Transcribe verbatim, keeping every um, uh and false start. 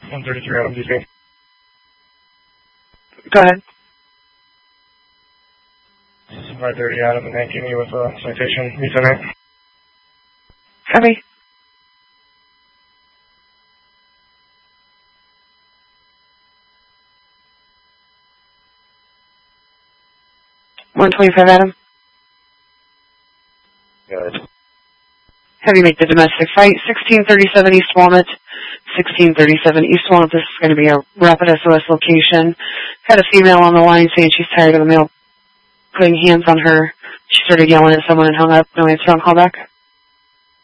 one thirty-three Adam D C. Go ahead. five thirty Adam and thanking you with a citation. You tonight. Copy. one twenty-five Adam. Good. Have you make the domestic fight? sixteen thirty-seven East Walnut. sixteen thirty-seven East Walnut. This is going to be a rapid S O S location. Had a female on the line saying she's tired of the male putting hands on her. She started yelling at someone and hung up. No answer on callback.